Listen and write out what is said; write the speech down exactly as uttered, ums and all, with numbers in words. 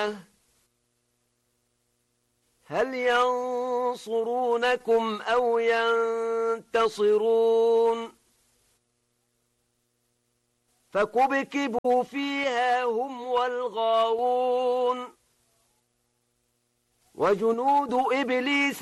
القيامة هل ينصرونكم أو ينتصرون فكبكبوا فيها هم والغاوون وجنود إبليس